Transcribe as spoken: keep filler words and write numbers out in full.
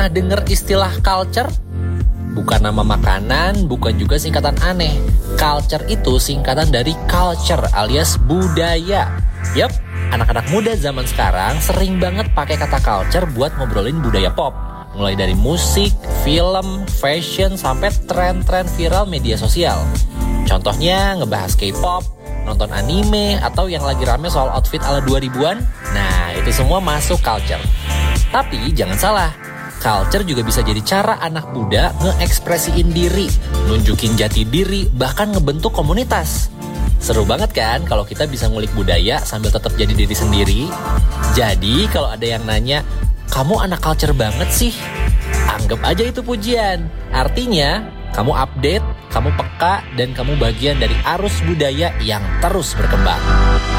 Pernah dengar istilah culture? Bukan nama makanan, bukan juga singkatan aneh. Culture itu singkatan dari culture alias budaya. Yap, anak-anak muda zaman sekarang sering banget pakai kata culture buat ngobrolin budaya pop. Mulai dari musik, film, fashion, sampai tren-tren viral media sosial. Contohnya ngebahas K-pop, nonton anime, atau yang lagi rame soal outfit ala dua ribuan. Nah, itu semua masuk culture. Tapi jangan salah, culture juga bisa jadi cara anak muda ngeekspresiin diri, nunjukin jati diri, bahkan ngebentuk komunitas. Seru banget kan kalau kita bisa ngulik budaya sambil tetap jadi diri sendiri? Jadi kalau ada yang nanya, kamu anak culture banget sih? Anggap aja itu pujian. Artinya, kamu update, kamu peka, dan kamu bagian dari arus budaya yang terus berkembang.